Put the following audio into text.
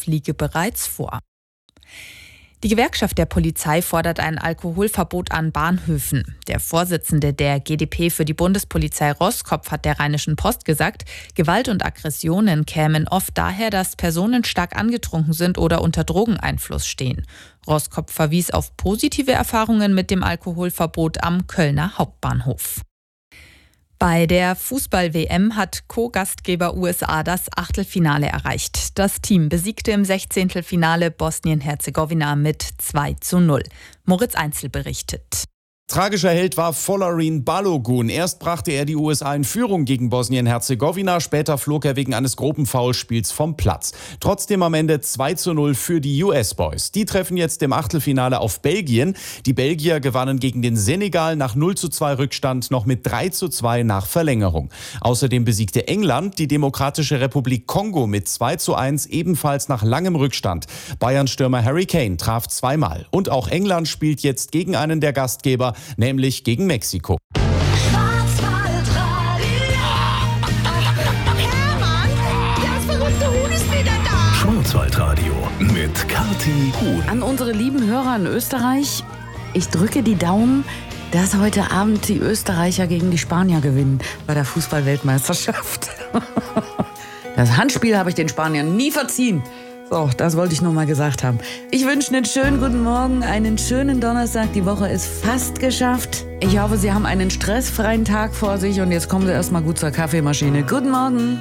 Impfstoff liege bereits vor. Die Gewerkschaft der Polizei fordert ein Alkoholverbot an Bahnhöfen. Der Vorsitzende der GdP für die Bundespolizei Roßkopf hat der Rheinischen Post gesagt, Gewalt und Aggressionen kämen oft daher, dass Personen stark angetrunken sind oder unter Drogeneinfluss stehen. Roßkopf verwies auf positive Erfahrungen mit dem Alkoholverbot am Kölner Hauptbahnhof. Bei der Fußball-WM hat Co-Gastgeber USA das Achtelfinale erreicht. Das Team besiegte im 16. Finale Bosnien-Herzegowina mit 2:0. Moritz Einzel berichtet. Tragischer Held war Folarin Balogun. Erst brachte er die USA in Führung gegen Bosnien-Herzegowina, später flog er wegen eines groben Foulspiels vom Platz. Trotzdem am Ende 2:0 für die US-Boys. Die treffen jetzt im Achtelfinale auf Belgien. Die Belgier gewannen gegen den Senegal nach 0:2 Rückstand noch mit 3:2 nach Verlängerung. Außerdem besiegte England die Demokratische Republik Kongo mit 2:1 ebenfalls nach langem Rückstand. Bayern-Stürmer Harry Kane traf zweimal. Und auch England spielt jetzt gegen einen der Gastgeber, nämlich gegen Mexiko. Schwarzwaldradio mit Kathi Huhn. An unsere lieben Hörer in Österreich, ich drücke die Daumen, dass heute Abend die Österreicher gegen die Spanier gewinnen bei der Fußball-Weltmeisterschaft. Das Handspiel habe ich den Spaniern nie verziehen. So, das wollte ich nur mal gesagt haben. Ich wünsche einen schönen guten Morgen, einen schönen Donnerstag. Die Woche ist fast geschafft. Ich hoffe, Sie haben einen stressfreien Tag vor sich und jetzt kommen Sie erstmal gut zur Kaffeemaschine. Guten Morgen.